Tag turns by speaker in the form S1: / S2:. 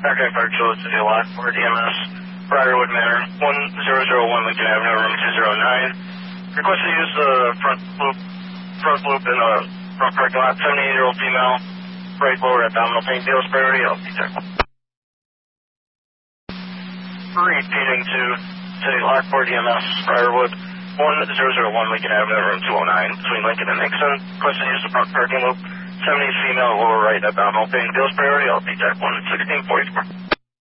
S1: Okay, Park Chillis to the lot for DMS, Briarwood Manor, 1001 Lincoln Avenue, room 209. Request to use the front loop in the front parking lot. 78-year-old female, right lower abdominal pain, Dale's priority, LP check. Repeating to City Lot for DMS, Briarwood, 1001 Lincoln Avenue, room 209, between Lincoln and Nixon. Request to use the front parking loop. 70 female, lower right abdominal pain, Dale's priority, LP check 11644.